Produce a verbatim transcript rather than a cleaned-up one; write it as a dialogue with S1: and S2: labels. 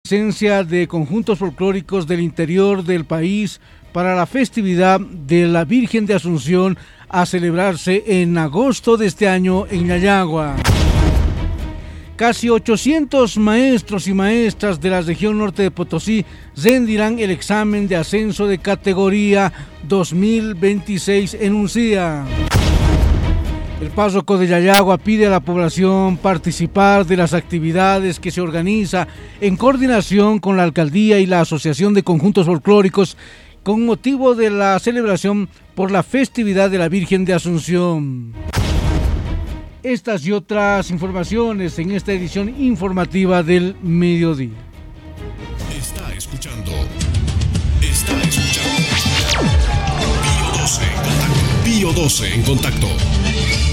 S1: presencia de conjuntos folclóricos del interior del país para la festividad de la Virgen de Asunción a celebrarse en agosto de este año en Yayagua. Casi ochocientos maestros y maestras de la región norte de Potosí rendirán el examen de ascenso de categoría dos mil veintiséis en Uncía. El párroco de Yayagua pide a la población participar de las actividades que se organiza en coordinación con la alcaldía y la Asociación de Conjuntos Folclóricos con motivo de la celebración por la festividad de la Virgen de Asunción. Estas y otras informaciones en esta edición informativa del mediodía.
S2: Está escuchando. Está escuchando. Pío doce en contacto. Pío doce en contacto.